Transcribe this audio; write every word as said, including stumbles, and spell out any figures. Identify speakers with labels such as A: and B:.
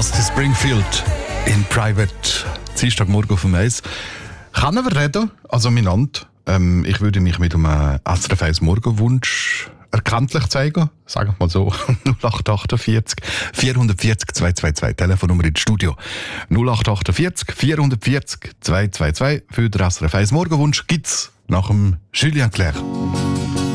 A: Dusty Springfield in Private. Dienstagmorgen auf dem Eis. Kann aber reden, also miteinander. Ähm, ich würde mich mit einem S R F eins Morgenwunsch erkenntlich zeigen. Sagen wir mal so. null acht achtundvierzig vierhundertvierzig zweihundertzweiundzwanzig. Telefonnummer ins Studio. null acht achtundvierzig vierhundertvierzig zweihundertzweiundzwanzig. Für den S R F eins Morgenwunsch gibt's nach dem Julien Clerc.